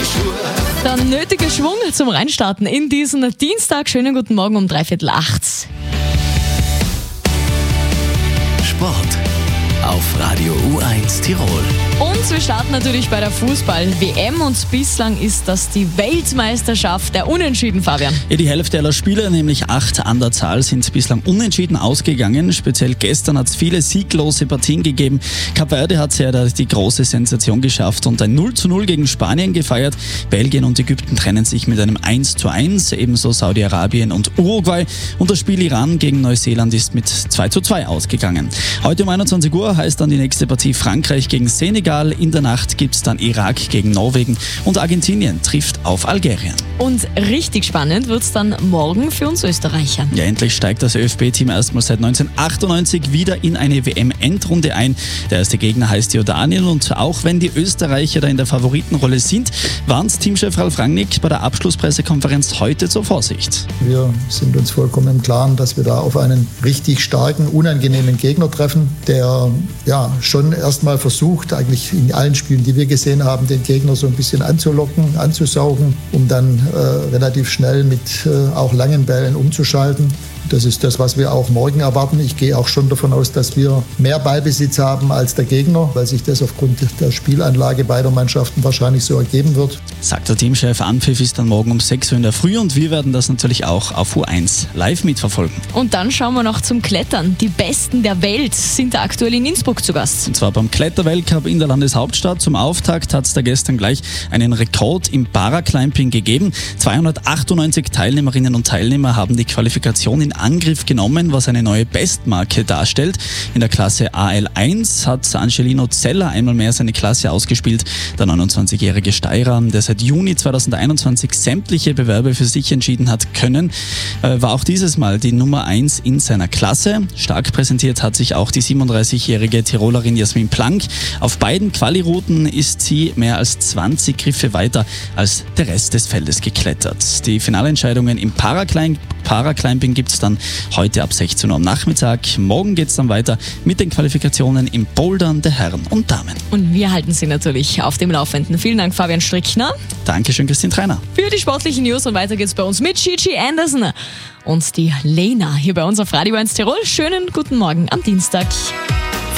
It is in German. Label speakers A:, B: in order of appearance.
A: Der nötige Schwung zum Reinstarten in diesen Dienstag. Schönen guten Morgen um 7:45.
B: Sport auf Radio U1 Tirol.
A: Und wir starten natürlich bei der Fußball-WM und bislang ist das die Weltmeisterschaft der Unentschieden, Fabian.
C: Ja, die Hälfte aller Spiele, nämlich 8 an der Zahl, sind bislang unentschieden ausgegangen. Speziell gestern hat es viele sieglose Partien gegeben. Kap Verde hat ja die große Sensation geschafft und ein 0:0 gegen Spanien gefeiert. Belgien und Ägypten trennen sich mit einem 1:1, ebenso Saudi-Arabien und Uruguay. Und das Spiel Iran gegen Neuseeland ist mit 2:2 ausgegangen. Heute um 21 Uhr heißt dann die nächste Partie Frankreich gegen Senegal. In der Nacht gibt es dann Irak gegen Norwegen und Argentinien trifft auf Algerien.
A: Und richtig spannend wird es dann morgen für uns Österreicher.
C: Ja, endlich steigt das ÖFB-Team erstmal seit 1998 wieder in eine WM-Endrunde ein. Der erste Gegner heißt Jordanien und auch wenn die Österreicher da in der Favoritenrolle sind, warnt Teamchef Ralf Rangnick bei der Abschlusspressekonferenz heute zur Vorsicht.
D: Wir sind uns vollkommen im Klaren, dass wir da auf einen richtig starken, unangenehmen Gegner treffen, der schon erstmal versucht, eigentlich in allen Spielen, die wir gesehen haben, den Gegner so ein bisschen anzulocken, anzusaugen, um dann relativ schnell mit auch langen Bällen umzuschalten. Das ist das, was wir auch morgen erwarten. Ich gehe auch schon davon aus, dass wir mehr Ballbesitz haben als der Gegner, weil sich das aufgrund der Spielanlage beider Mannschaften wahrscheinlich so ergeben wird.
C: Sagt der Teamchef. Anpfiff ist dann morgen um 6 Uhr in der Früh und wir werden das natürlich auch auf U1 live mitverfolgen.
A: Und dann schauen wir noch zum Klettern. Die Besten der Welt sind aktuell in Innsbruck zu Gast.
C: Und zwar beim Kletterweltcup in der Landeshauptstadt. Zum Auftakt hat es da gestern gleich einen Rekord im Paraclimbing gegeben. 298 Teilnehmerinnen und Teilnehmer haben die Qualifikation in Angriff genommen, was eine neue Bestmarke darstellt. In der Klasse AL1 hat Angelino Zeller einmal mehr seine Klasse ausgespielt. Der 29-jährige Steirer, der seit Juni 2021 sämtliche Bewerbe für sich entschieden hat können, war auch dieses Mal die Nummer 1 in seiner Klasse. Stark präsentiert hat sich auch die 37-jährige Tirolerin Jasmin Plank. Auf beiden Quali-Routen ist sie mehr als 20 Griffe weiter als der Rest des Feldes geklettert. Die Finalentscheidungen im Paraclimbing gibt es dann heute ab 16 Uhr am Nachmittag. Morgen geht es dann weiter mit den Qualifikationen im Bouldern der Herren und Damen.
A: Und wir halten Sie natürlich auf dem Laufenden. Vielen Dank, Fabian Strickner.
C: Dankeschön, Christine Treiner.
A: Für die sportlichen News und weiter geht's bei uns mit Gigi Anderson und die Lena hier bei uns auf Radio 1 Tirol. Schönen guten Morgen am Dienstag.